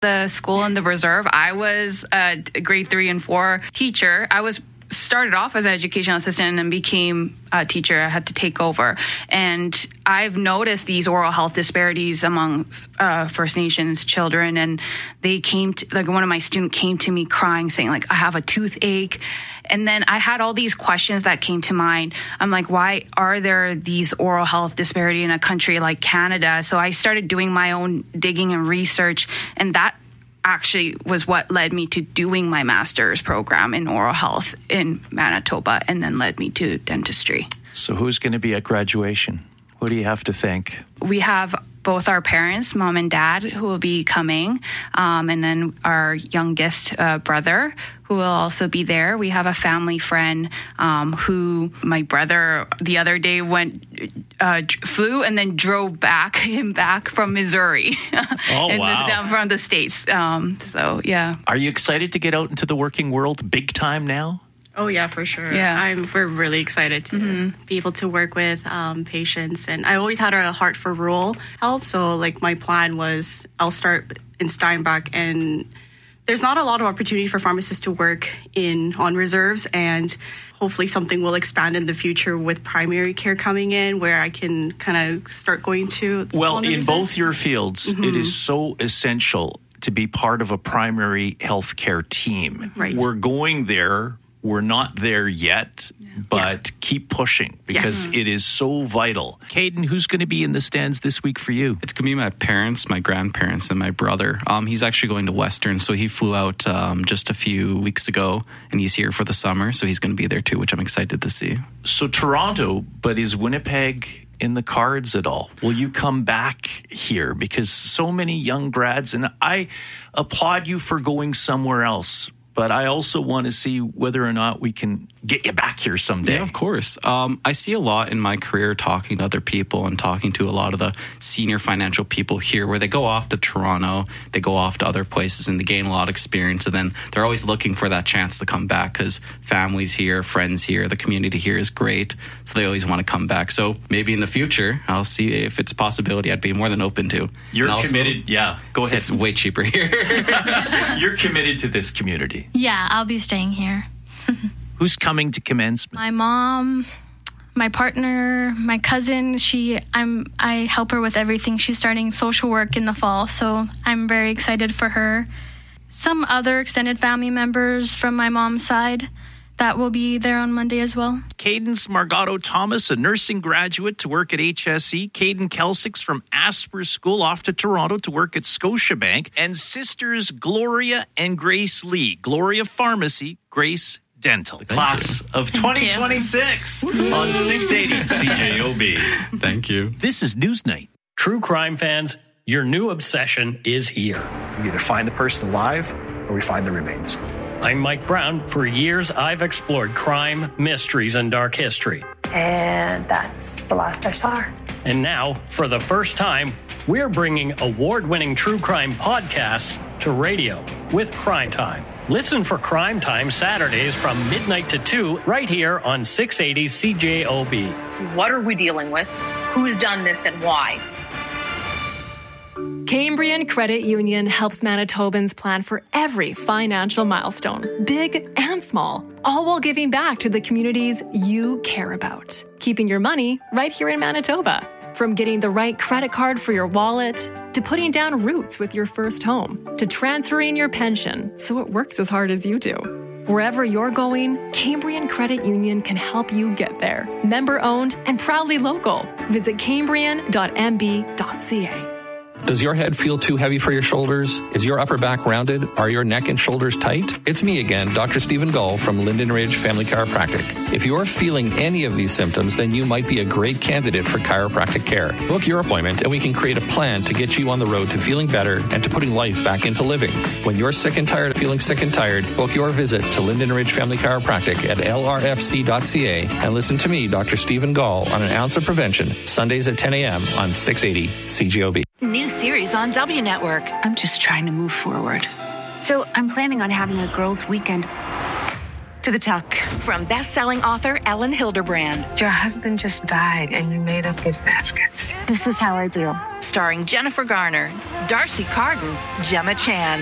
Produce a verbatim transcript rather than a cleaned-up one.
The school and the reserve, I was a grade three and four teacher. I was started off as an educational assistant and then became a teacher. I had to take over. And I've noticed these oral health disparities among uh, First Nations children. And they came to, like one of my students came to me crying, saying like, I have a toothache. And then I had all these questions that came to mind. I'm like, why are there these oral health disparity in a country like Canada? So I started doing my own digging and research, and that actually was what led me to doing my master's program in oral health in Manitoba, and then led me to dentistry. So who's going to be at graduation? Who do you have to thank? We have both our parents, mom and dad, who will be coming, um, and then our youngest uh, brother, who will also be there. We have a family friend um, who my brother the other day went, uh, flew and then drove back him back from Missouri. Oh, and wow. down from the States. Um, so, yeah. Are you excited to get out into the working world big time now? Oh, yeah, for sure. Yeah. I'm, we're really excited to mm-hmm. be able to work with um, patients. And I always had a heart for rural health. So, like, my plan was I'll start in Steinbach. And there's not a lot of opportunity for pharmacists to work in on reserves. And hopefully something will expand in the future with primary care coming in, where I can kind of start going to. Well, in reserves. both your fields, mm-hmm. it is so essential to be part of a primary health care team. Right. We're going there. We're not there yet, yeah. but yeah. keep pushing because yes. it is so vital. Caden, who's going to be in the stands this week for you? It's going to be my parents, my grandparents, and my brother. Um, he's actually going to Western, so he flew out um, just a few weeks ago, and he's here for the summer, so he's going to be there too, which I'm excited to see. So Toronto, but is Winnipeg in the cards at all? Will you come back here? Because so many young grads, and I applaud you for going somewhere else, but I also want to see whether or not we can get you back here someday. Yeah, of course. Um, I see a lot in my career talking to other people and talking to a lot of the senior financial people here where they go off to Toronto, they go off to other places and they gain a lot of experience. And then they're always looking for that chance to come back because families here, friends here, the community here is great. So they always want to come back. So maybe in the future, I'll see if it's a possibility. I'd be more than open to. You're also, committed. Yeah, go ahead. It's way cheaper here. You're committed to this community. Yeah, I'll be staying here. Who's coming to commencement? My mom, my partner, my cousin. She, I'm, I help her with everything. She's starting social work in the fall, so I'm very excited for her. Some other extended family members from my mom's side that will be there on Monday as well. Cadence Margotto Thomas, a nursing graduate to work at H S E. Caden Kelsix from Asper School off to Toronto to work at Scotiabank. And sisters Gloria and Grace Lee. Gloria Pharmacy, Grace Dental. The class of twenty twenty-six on six eighty C J O B. Thank you. This is Newsnight. True crime fans, your new obsession is here. We either find the person alive or we find the remains. I'm Mike Brown. For years, I've explored crime, mysteries, and dark history. And that's the last I saw her. And now, for the first time, we're bringing award-winning true crime podcasts to radio with Crime Time. Listen for Crime Time Saturdays from midnight to two right here on six eighty C J O B. What are we dealing with? Who's done this and why? Cambrian Credit Union helps Manitobans plan for every financial milestone, big and small, all while giving back to the communities you care about. Keeping your money right here in Manitoba. From getting the right credit card for your wallet, to putting down roots with your first home, to transferring your pension so it works as hard as you do. Wherever you're going, Cambrian Credit Union can help you get there. Member owned and proudly local. Visit cambrian dot m b dot c a. Does your head feel too heavy for your shoulders? Is your upper back rounded? Are your neck and shoulders tight? It's me again, Doctor Stephen Gull from Linden Ridge Family Chiropractic. If you're feeling any of these symptoms, then you might be a great candidate for chiropractic care. Book your appointment and we can create a plan to get you on the road to feeling better and to putting life back into living. When you're sick and tired of feeling sick and tired, book your visit to Linden Ridge Family Chiropractic at l r f c dot c a and listen to me, Doctor Stephen Gull, on An Ounce of Prevention, Sundays at ten a.m. on six eighty C G O B. New series on W Network. I'm just trying to move forward. So I'm planning on having a girls' weekend. to the tuck. From best-selling author Ellen Hilderbrand. Your husband just died and you made us gift baskets. This is how I do. Starring Jennifer Garner, Darcy Carden, Gemma Chan.